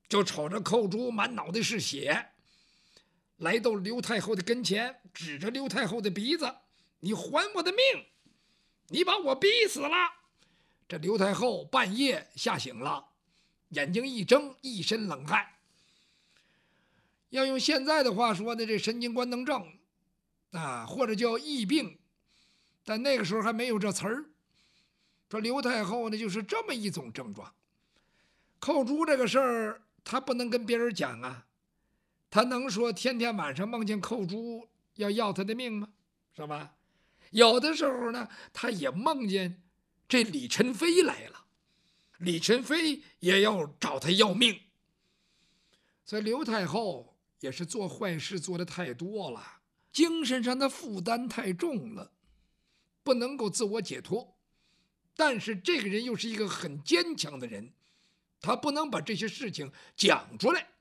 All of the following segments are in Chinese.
就瞅着寇珠满脑袋是血，来到刘太后的跟前，指着刘太后的鼻子：“你还我的命！你把我逼死了！”这刘太后半夜吓醒了，眼睛一睁，一身冷汗。要用现在的话说呢，这神经官能症啊，或者叫疫病，但那个时候还没有这词儿。说刘太后呢，就是这么一种症状。寇珠这个事儿，他不能跟别人讲啊，他能说天天晚上梦见寇珠要他的命吗？是吧？有的时候呢，他也梦见这李宸妃来了，李宸妃也要找他要命。所以刘太后也是做坏事做的太多了，精神上的负担太重了，不能够自我解脱。但是这个人又是一个很坚强的人，他不能把这些事情讲出来。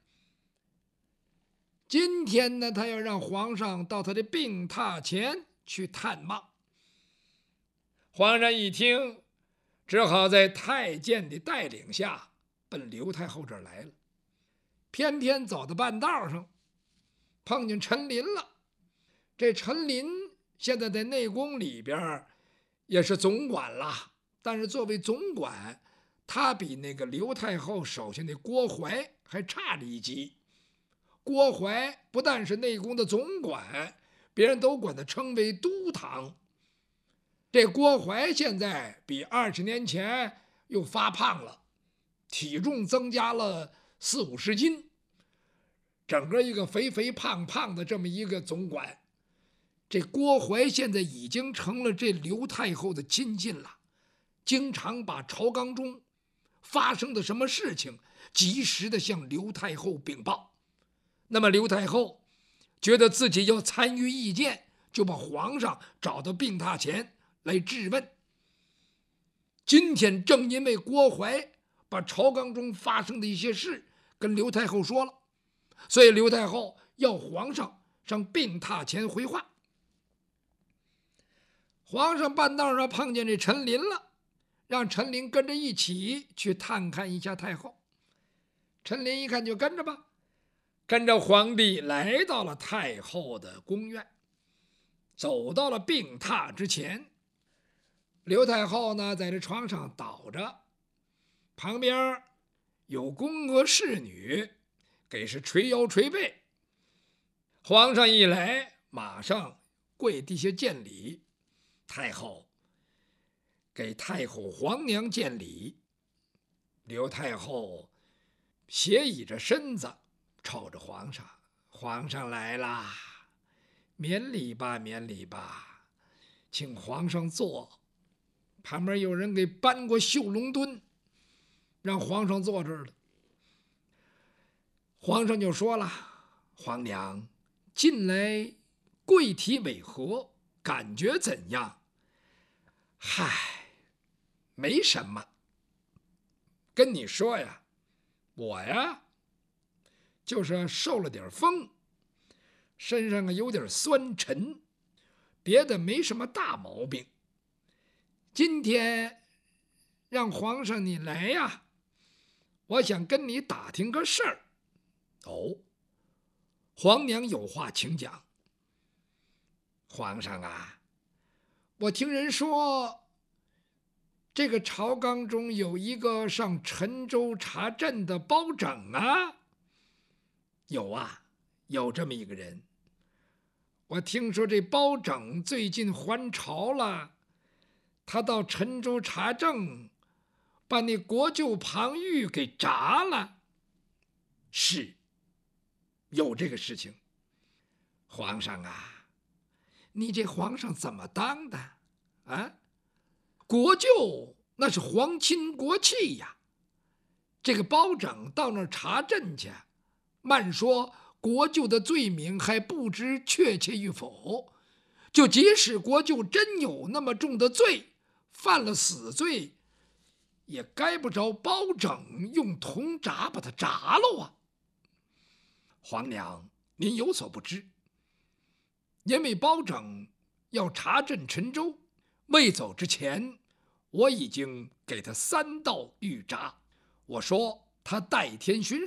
今天呢，他要让皇上到他的病榻前去探望。皇上一听，只好在太监的带领下奔刘太后这儿来了。偏偏走到半道上，碰见陈琳了。这陈琳现在在内宫里边也是总管了，但是作为总管，他比那个刘太后手下那郭槐还差了一级。郭槐不但是内宫的总管，别人都管他称为都堂。这郭槐现在比20年前又发胖了，体重增加了40-50斤，整个一个肥肥胖胖的这么一个总管。这郭槐现在已经成了这刘太后的亲信了，经常把朝纲中发生的什么事情及时的向刘太后禀报。那么刘太后觉得自己要参与意见，就把皇上找到病榻前来质问。今天正因为郭槐把朝纲中发生的一些事跟刘太后说了，所以刘太后要皇上上病榻前回话。皇上半道上碰见这陈琳了，让陈琳跟着一起去探看一下太后。陈琳一看就跟着吧，跟着皇帝来到了太后的宫院，走到了病榻之前。刘太后呢，在这床上倒着，旁边有宫娥侍女给是捶腰捶背。皇上一来，马上跪地下见礼。太后给太后皇娘见礼。刘太后斜倚着身子，瞅着皇上：“皇上来啦，免礼吧，免礼吧，请皇上坐。”旁边有人给搬过绣龙墩，让皇上坐这儿了。皇上就说了：“皇娘，近来贵体为何？感觉怎样？”“嗨，没什么。跟你说呀，我呀，就是受了点风，身上有点酸沉，别的没什么大毛病。今天让皇上你来呀，我想跟你打听个事儿。”“哦，皇娘有话请讲。”“皇上啊，我听人说，这个朝纲中有一个上陈州查镇的包拯啊。”“有啊，有这么一个人。我听说这包拯最近还朝了，他到陈州查政，把那国舅庞玉给铡了。”“是，有这个事情。”“皇上啊，你这皇上怎么当的啊？国舅那是皇亲国戚呀，这个包拯到那儿查镇去，慢说国舅的罪名还不知确切与否，就即使国舅真有那么重的罪，犯了死罪，也该不着包拯用铜铡把他铡了啊。皇娘，您有所不知，因为包拯要查镇陈州，未走之前，我已经给他3道御铡。我说他代天巡